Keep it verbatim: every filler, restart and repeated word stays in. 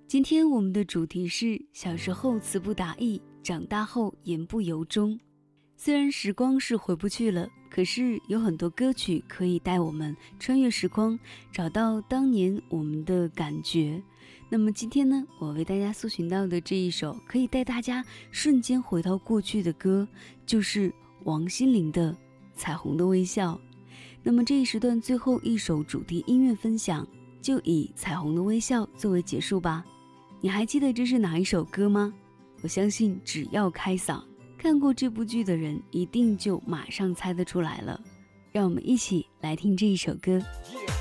今天我们的主题是小时候词不达意，长大后言不由衷。虽然时光是回不去了，可是有很多歌曲可以带我们穿越时光，找到当年我们的感觉。那么今天呢，我为大家搜寻到的这一首可以带大家瞬间回到过去的歌，就是王心凌的《彩虹的微笑》。那么这一时段最后一首主题音乐分享，就以《彩虹的微笑》作为结束吧。你还记得这是哪一首歌吗？我相信只要开嗓，看过这部剧的人一定就马上猜得出来了。让我们一起来听这一首歌。Yeah.